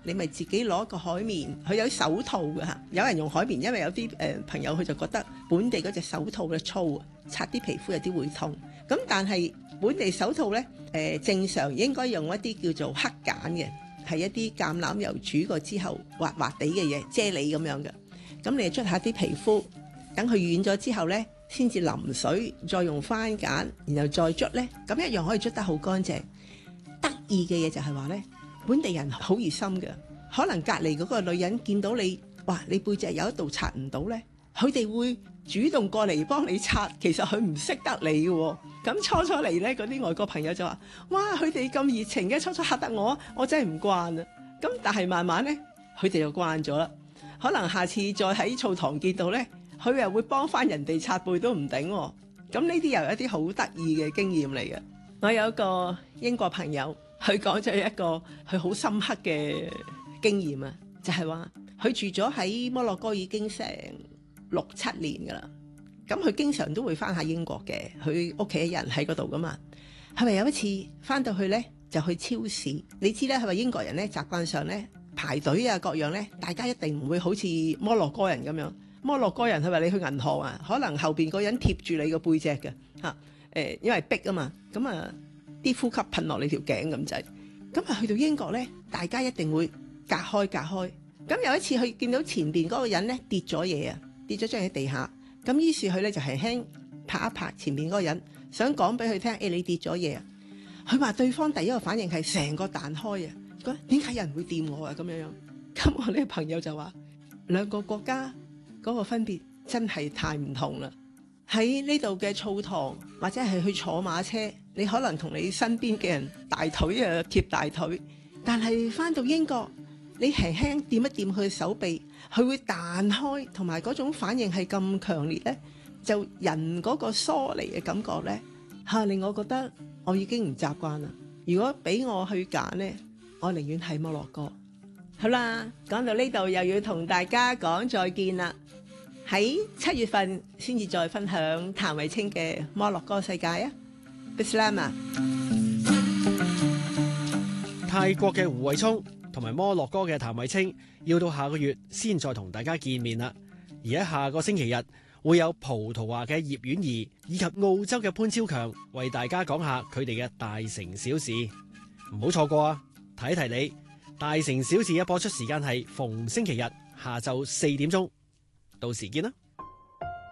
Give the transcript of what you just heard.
你咪自己攞個海綿，佢有手套㗎嚇。有人用海綿，因為有啲朋友佢就覺得本地嗰隻手套咧粗啊，擦啲皮膚有啲會痛。咁但係本地手套咧正常應該用一啲叫做黑鹼嘅，係一啲橄欖油煮過之後滑滑地嘅嘢，啫喱咁樣嘅。咁你捽下啲皮膚，等佢軟咗之後咧，先至淋水，再用番鹼，然後再捽咧，咁一樣可以捽得好乾淨。得意嘅嘢就係話咧，本地人好熱心嘅，可能隔離嗰個女人見到你，哇！你背脊有一度擦唔到咧，佢哋會主動過嚟幫你擦。其實佢唔識得你嘅，咁初嚟咧，嗰啲外國朋友就話：哇！佢哋咁熱情嘅，初嚇得我真係唔慣啊！咁但係慢慢咧，佢哋就慣咗啦。可能下次再喺澡堂見到咧，佢又會幫翻人哋擦背都唔頂。咁呢啲又係一啲好得意嘅經驗嚟嘅。我有一個英國朋友，佢講咗一個佢好深刻嘅經驗啊，就係話佢住咗喺摩洛哥已經成6-7年噶啦。咁佢經常都會翻下英國嘅，佢屋企人喺嗰度噶嘛。係咪有一次翻到去咧，就去超市？你知咧，係咪英國人咧習慣上咧排隊啊各樣咧，大家一定唔會好似摩洛哥人咁樣。摩洛哥人係咪你去銀行啊，可能後邊嗰人貼住你個背脊嘅嚇，因為逼啊嘛，咁啊啲呼吸噴落你條頸咁滯。咁啊去到英國咧，大家一定會隔開。咁有一次佢見到前邊嗰個人咧跌咗嘢啊，跌咗張喺地下。咁於是佢咧就輕輕拍一拍前邊嗰個人，想講俾佢聽，你跌咗嘢啊！佢話對方第一個反應係成個彈開啊！覺得點解有人會掂我啊？咁樣。咁我呢個朋友就話兩個國家嗰個分別真係太唔同啦。喺呢度嘅澡堂或者係去坐馬車，你可能同你身邊嘅人大腿啊貼大腿，但係翻到英國，你輕輕掂一掂佢嘅手臂，佢會彈開，同埋嗰種反應係咁強烈呢，就人嗰個疏離嘅感覺呢，令我覺得我已經唔習慣啦。如果俾我去揀呢，我寧願喺摩洛哥。好啦，講到呢度又要同大家講再見啦。喺7月份先至再分享譚慧清嘅摩洛哥世界啊。Bismillah。 泰國嘅胡慧聰同埋摩洛哥嘅譚慧清要到下個月先再同大家見面啦。而喺下個星期日會有葡萄牙嘅葉婉儀以及澳洲嘅潘超強為大家講下佢哋嘅大城小事，唔好錯過啊！提提你，大城小事嘅播出時間係逢星期日下晝4點鐘，到時見啦。